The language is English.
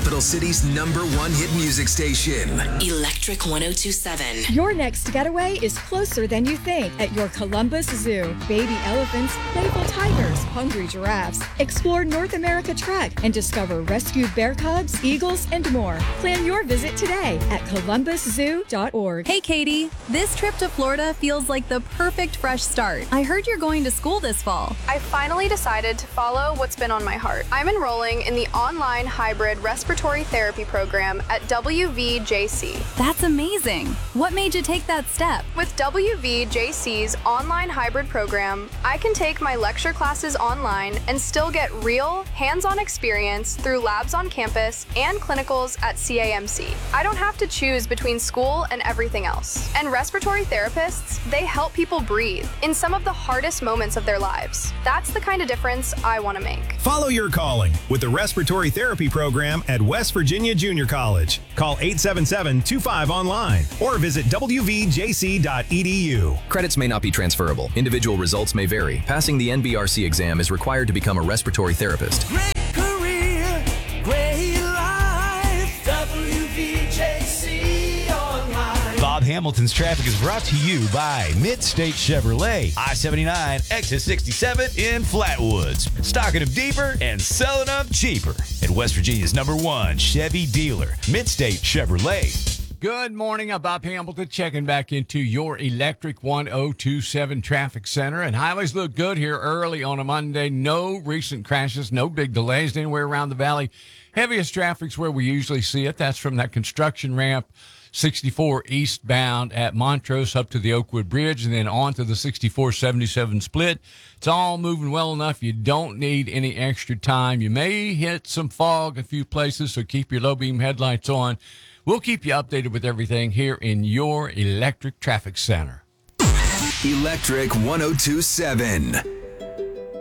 Capital City's #1 hit music station. Electric 102.7. Your next getaway is closer than you think at your Columbus Zoo. Baby elephants, playful tigers, hungry giraffes. Explore North America Trek and discover rescued bear cubs, eagles, and more. Plan your visit today at columbuszoo.org. Hey, Katie. This trip to Florida feels like the perfect fresh start. I heard you're going to school this fall. I finally decided to follow what's been on my heart. I'm enrolling in the online hybrid respiratory therapy program at WVJC. That's amazing. What made you take that step? With WVJC's online hybrid program, I can take my lecture classes online and still get real, hands-on experience through labs on campus and clinicals at CAMC. I don't have to choose between school and everything else. And respiratory therapists, they help people breathe in some of the hardest moments of their lives. That's the kind of difference I want to make. Follow your calling with the Respiratory Therapy Program at West Virginia Junior College. Call 877-25-ONLINE or visit wvjc.edu. Credits may not be transferable. Individual results may vary. Passing the NBRC exam is required to become a respiratory therapist. Great career, great life, WVJC Online. Bob Hamilton's Traffic is brought to you by Mid-State Chevrolet, I-79, exit 67 in Flatwoods. Stocking them deeper and selling them cheaper. At West Virginia's #1 Chevy dealer, Mid-State Chevrolet. Good morning. I'm Bob Hamilton checking back into your Electric 1027 Traffic Center. And highways look good here early on a Monday. No recent crashes, no big delays anywhere around the valley. Heaviest traffic's where we usually see it. That's from that construction ramp, 64 eastbound at Montrose up to the Oakwood Bridge and then on to the 64-77 split. It's all moving well enough. You don't need any extra time. You may hit some fog a few places, so keep your low beam headlights on. We'll keep you updated with everything here in your Electric Traffic Center. Electric 1027.